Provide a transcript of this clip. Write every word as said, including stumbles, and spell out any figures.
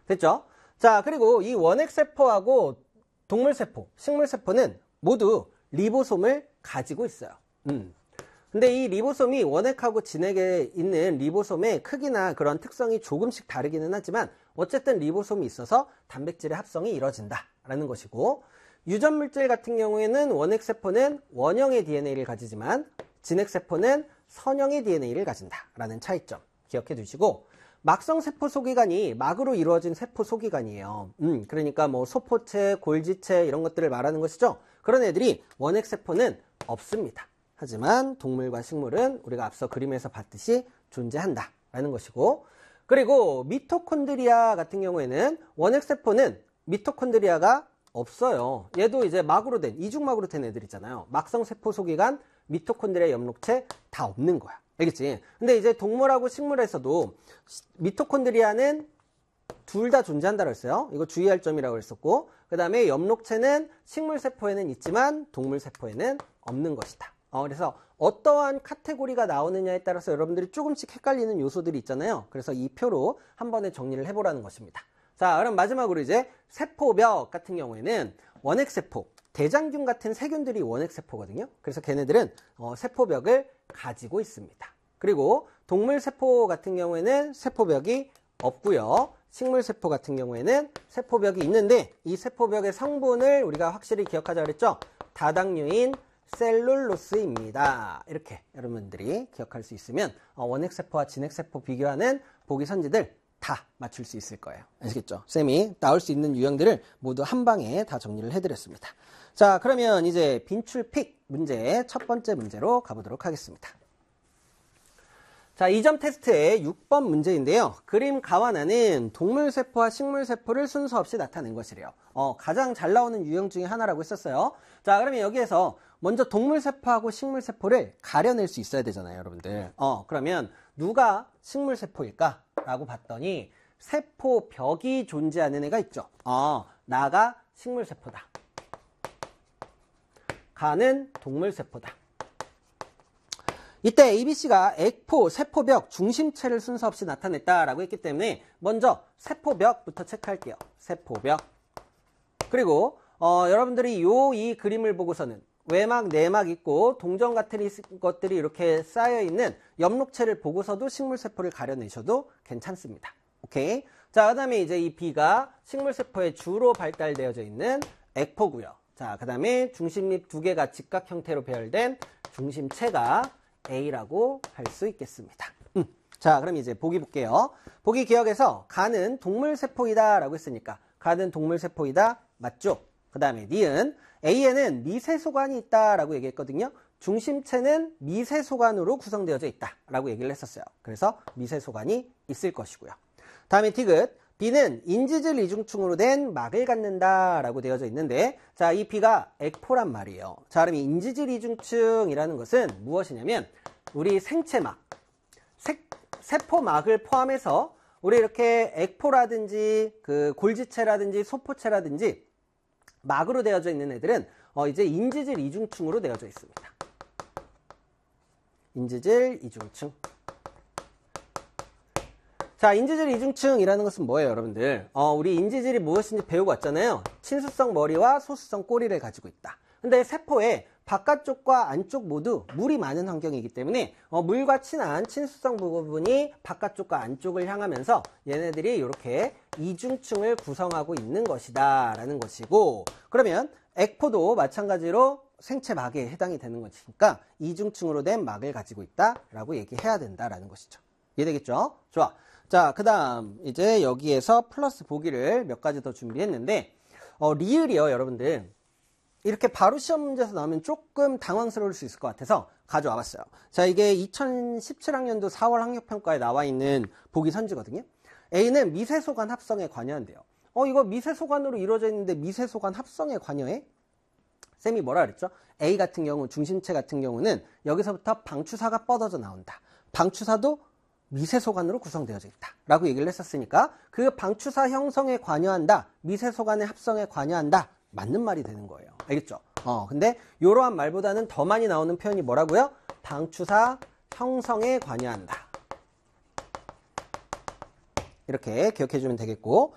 됐죠? 자, 그리고 이 원핵세포하고 동물세포, 식물세포는 모두 리보솜을 가지고 있어요. 음. 근데 이 리보솜이 원핵하고 진핵에 있는 리보솜의 크기나 그런 특성이 조금씩 다르기는 하지만 어쨌든 리보솜이 있어서 단백질의 합성이 이루어진다라는 것이고, 유전물질 같은 경우에는 원핵세포는 원형의 디엔에이를 가지지만 진핵세포는 선형의 디엔에이를 가진다라는 차이점 기억해 두시고, 막성세포 소기관이 막으로 이루어진 세포 소기관이에요. 음, 그러니까 뭐 소포체, 골지체 이런 것들을 말하는 것이죠. 그런 애들이 원핵세포는 없습니다. 하지만 동물과 식물은 우리가 앞서 그림에서 봤듯이 존재한다라는 것이고, 그리고 미토콘드리아 같은 경우에는 원핵세포는 미토콘드리아가 없어요. 얘도 이제 막으로 된, 이중막으로 된 애들이잖아요. 막성세포 소기관, 미토콘드리아 옆록체 다 없는 거야. 알겠지? 근데 이제 동물하고 식물에서도 미토콘드리아는 둘 다 존재한다고 했어요. 이거 주의할 점이라고 했었고, 그 다음에 엽록체는 식물세포에는 있지만 동물세포에는 없는 것이다. 어, 그래서 어떠한 카테고리가 나오느냐에 따라서 여러분들이 조금씩 헷갈리는 요소들이 있잖아요. 그래서 이 표로 한 번에 정리를 해보라는 것입니다. 자, 그럼 마지막으로 이제 세포벽 같은 경우에는 원핵세포, 대장균 같은 세균들이 원핵세포거든요. 그래서 걔네들은 어, 세포벽을 가지고 있습니다. 그리고 동물세포 같은 경우에는 세포벽이 없고요. 식물세포 같은 경우에는 세포벽이 있는데 이 세포벽의 성분을 우리가 확실히 기억하자 그랬죠. 다당류인 셀룰로스입니다. 이렇게 여러분들이 기억할 수 있으면 어, 원핵세포와 진핵세포 비교하는 보기 선지들 다 맞출 수 있을 거예요. 아시겠죠? 쌤이 나올 수 있는 유형들을 모두 한 방에 다 정리를 해드렸습니다. 자, 그러면 이제 빈출픽 문제 첫 번째 문제로 가보도록 하겠습니다. 자, 이 점 테스트의 육 번 문제인데요. 그림 가완하는 동물세포와 식물세포를 순서 없이 나타낸 것이래요. 어, 가장 잘 나오는 유형 중에 하나라고 했었어요. 자, 그러면 여기에서 먼저 동물세포하고 식물세포를 가려낼 수 있어야 되잖아요, 여러분들. 어, 그러면 누가 식물세포일까? 라고 봤더니 세포벽이 존재하는 애가 있죠. 어, 나가 식물세포다. 가는 동물세포다. 이때 에이비씨가 액포, 세포벽, 중심체를 순서 없이 나타냈다라고 했기 때문에 먼저 세포벽부터 체크할게요. 세포벽. 그리고 어, 여러분들이 요 이 그림을 보고서는 외막, 내막 있고 동전 같은 것들이 이렇게 쌓여있는 엽록체를 보고서도 식물세포를 가려내셔도 괜찮습니다. 오케이? 자, 그 다음에 이제 이 B가 식물세포에 주로 발달되어져 있는 액포고요. 자, 그 다음에 중심립 두 개가 직각 형태로 배열된 중심체가 A라고 할 수 있겠습니다. 음. 자, 그럼 이제 보기 볼게요. 보기 기억에서 가는 동물세포이다 라고 했으니까 가는 동물세포이다 맞죠? 그 다음에 니은 A에는 미세소관이 있다 라고 얘기했거든요. 중심체는 미세소관으로 구성되어져 있다 라고 얘기를 했었어요. 그래서 미세소관이 있을 것이고요. 다음에 디귿 B는 인지질 이중충으로 된 막을 갖는다 라고 되어져 있는데, 자, 이 B가 액포란 말이에요. 자, 그럼 인지질 이중충이라는 것은 무엇이냐면 우리 생체막, 세, 세포막을 포함해서 우리 이렇게 액포라든지 그 골지체라든지 소포체라든지 막으로 되어져 있는 애들은 어, 이제 인지질 이중충으로 되어져 있습니다. 인지질 이중충. 자, 인지질 이중층이라는 것은 뭐예요, 여러분들? 어, 우리 인지질이 무엇인지 배우고 왔잖아요. 친수성 머리와 소수성 꼬리를 가지고 있다. 근데 세포의 바깥쪽과 안쪽 모두 물이 많은 환경이기 때문에 어, 물과 친한 친수성 부분이 바깥쪽과 안쪽을 향하면서 얘네들이 이렇게 이중층을 구성하고 있는 것이다 라는 것이고, 그러면 액포도 마찬가지로 생체막에 해당이 되는 것이니까 이중층으로 된 막을 가지고 있다 라고 얘기해야 된다라는 것이죠. 이해되겠죠? 좋아. 자, 그 다음 이제 여기에서 플러스 보기를 몇 가지 더 준비했는데 어, 리을이요, 여러분들. 이렇게 바로 시험 문제에서 나오면 조금 당황스러울 수 있을 것 같아서 가져와 봤어요. 자, 이게 이천십칠 학년도 사월 학력평가에 나와 있는 보기 선지거든요. A는 미세소관 합성에 관여한대요. 어, 이거 미세소관으로 이루어져 있는데 미세소관 합성에 관여해? 쌤이 뭐라 그랬죠? A 같은 경우, 중심체 같은 경우는 여기서부터 방추사가 뻗어져 나온다. 방추사도 미세소관으로 구성되어져 있다 라고 얘기를 했었으니까 그 방추사 형성에 관여한다, 미세소관의 합성에 관여한다, 맞는 말이 되는 거예요. 알겠죠? 어, 근데 이러한 말보다는 더 많이 나오는 표현이 뭐라고요? 방추사 형성에 관여한다. 이렇게 기억해 주면 되겠고,